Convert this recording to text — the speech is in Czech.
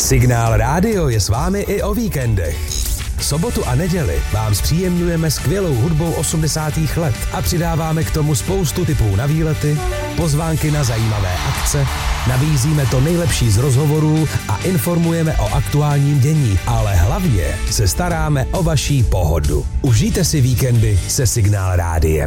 Signál Rádio je s vámi i o víkendech. Sobotu a neděli vám zpříjemňujeme skvělou hudbou 80. let a přidáváme k tomu spoustu tipů na výlety, pozvánky na zajímavé akce, nabízíme to nejlepší z rozhovorů a informujeme o aktuálním dění, ale hlavně se staráme o vaší pohodu. Užijte si víkendy se Signál Rádiem.